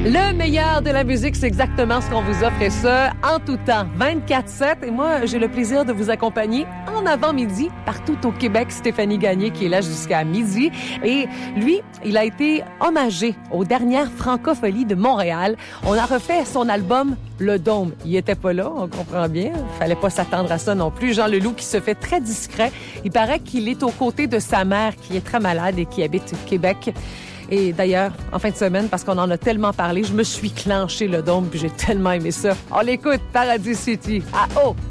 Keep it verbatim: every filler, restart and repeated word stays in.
Le meilleur de la musique, c'est exactement ce qu'on vous offre et ça, en tout temps, vingt-quatre sept. Et moi, j'ai le plaisir de vous accompagner en avant-midi partout au Québec. Stéphanie Gagné qui est là jusqu'à midi. Et lui, il a été hommagé aux dernières Francopholies de Montréal. On a refait son album Le Dôme. Il était pas là, on comprend bien. Fallait pas s'attendre à ça non plus. Jean Leloup qui se fait très discret. Il paraît qu'il est aux côtés de sa mère qui est très malade et qui habite au Québec. Et d'ailleurs, en fin de semaine, parce qu'on en a tellement parlé, je me suis clenché le Dôme puis j'ai tellement aimé ça. On l'écoute, Paradis City. À haut!